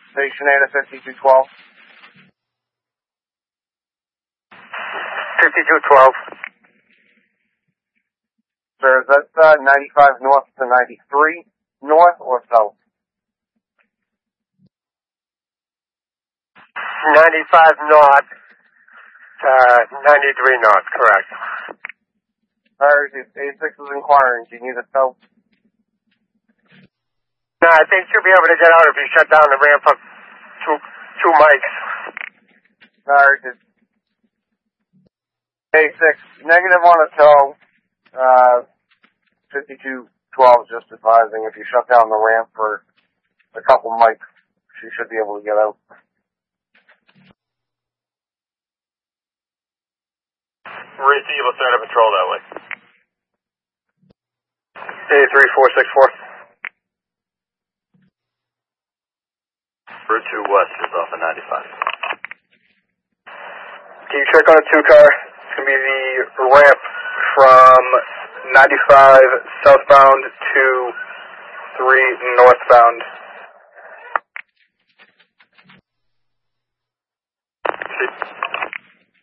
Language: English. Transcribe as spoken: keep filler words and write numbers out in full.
Station eight at fifty-two twelve. fifty-two twelve. Sir, is that uh, ninety-five north to ninety-three north or south? ninety-five north, uh, ninety-three north, correct. Alright, A six is inquiring. Do you need a south? No, I think you'll be able to get out if you shut down the ramp up two, two mics. Alright, A six, negative on a tow. Uh, fifty-two twelve just advising if you shut down the ramp for a couple mics, she should be able to get out. Receive a center patrol that way. A three four six four. Route two west is off of ninety-five. Can you check on a two car? It's going to be the ramp from ninety-five southbound to three northbound.